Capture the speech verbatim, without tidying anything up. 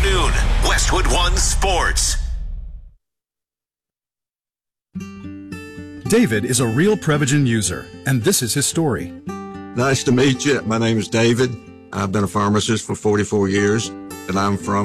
afternoon. Westwood One Sports. David is a real Prevagen user, and this is his story. Nice to meet you. My name is David. I've been a pharmacist for forty-four years, and I'm from